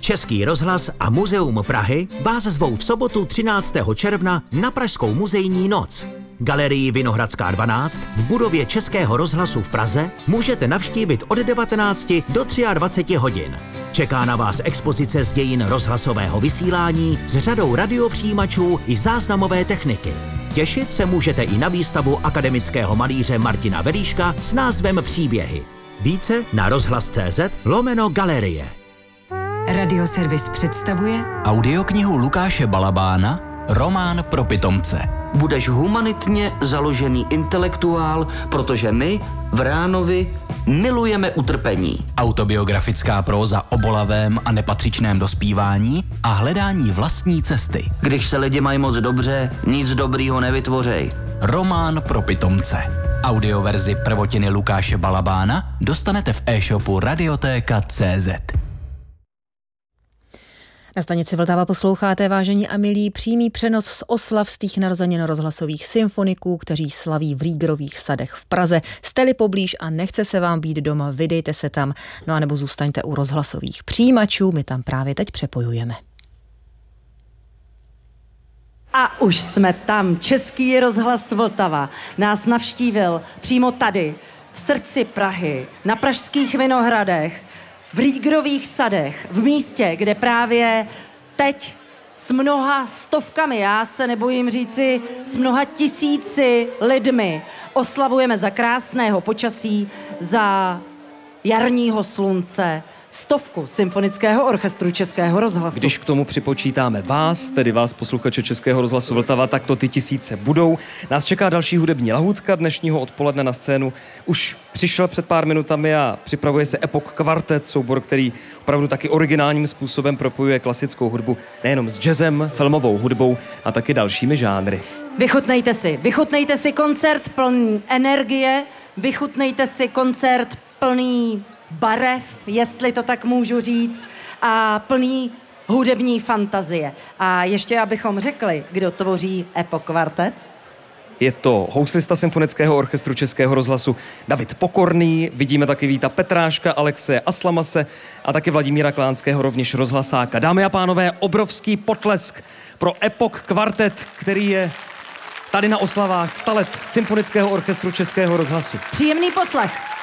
Český rozhlas a Muzeum Prahy vás zvou v sobotu 13. června na Pražskou muzejní noc. Galerii Vinohradská 12 v budově Českého rozhlasu v Praze můžete navštívit od 19 do 23 hodin. Čeká na vás expozice z dějin rozhlasového vysílání s řadou radiopřijímačů i záznamové techniky. Těšit se můžete i na výstavu akademického malíře Martina Velíška s názvem Příběhy. Více na rozhlas.cz/galerie. Radioservis představuje audioknihu Lukáše Balabána Román pro pitomce. Budeš humanitně založený intelektuál, protože my v Ránovi milujeme utrpení. Autobiografická próza o bolavém a nepatřičném dospívání a hledání vlastní cesty. Když se lidi mají moc dobře, nic dobrýho nevytvořej. Román pro pitomce. Audioverzi prvotiny Lukáše Balabána dostanete v e-shopu Radiotéka.cz. Na stanici Vltava posloucháte, vážení a milí, přímý přenos z oslav stých narozenin rozhlasových symfoniků, kteří slaví v Rýgrových sadech v Praze. Jste-li poblíž a nechce se vám být doma, vydejte se tam, no a nebo zůstaňte u rozhlasových přijímačů, my tam právě teď přepojujeme. A už jsme tam. Český rozhlas Vltava nás navštívil přímo tady, v srdci Prahy, na pražských Vinohradech, v Rýgrových sadech, v místě, kde právě teď s mnoha stovkami, já se nebojím říci, s mnoha tisíci lidmi oslavujeme za krásného počasí, za jarního slunce, 100 symfonického orchestru Českého rozhlasu. Když k tomu připočítáme vás, tedy vás posluchače Českého rozhlasu Vltava, tak to ty tisíce budou. Nás čeká další hudební lahůdka dnešního odpoledne na scénu. Už přišel před pár minutami a připravuje se Epoch Quartet, soubor, který opravdu taky originálním způsobem propojuje klasickou hudbu nejenom s jazzem, filmovou hudbou a taky dalšími žánry. Vychutnejte si koncert plný energie, vychutnejte si koncert plný barev, jestli to tak můžu říct, a plný hudební fantazie. A ještě abychom řekli, kdo tvoří Epoch Quartet. Je to houslista Symfonického orchestru Českého rozhlasu David Pokorný, vidíme taky Víta Petráška, Alexeje Aslamase a taky Vladimíra Klánského, rovněž rozhlasáka. Dámy a pánové, obrovský potlesk pro Epoch Quartet, který je tady na oslavách 100 let Symfonického orchestru Českého rozhlasu. Příjemný poslech.